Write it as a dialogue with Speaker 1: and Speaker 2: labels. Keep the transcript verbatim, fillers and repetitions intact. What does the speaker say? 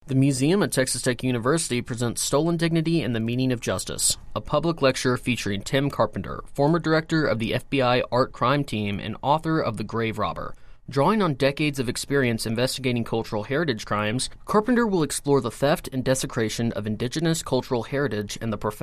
Speaker 1: The museum at Texas Tech University presents Stolen Dignity and the Meaning of Justice, a public lecture featuring Tim Carpenter, former director of the F B I Art Crime Team and author of The Grave Robber. Drawing on decades of experience investigating cultural heritage crimes, Carpenter will explore the theft and desecration of indigenous cultural heritage and the profound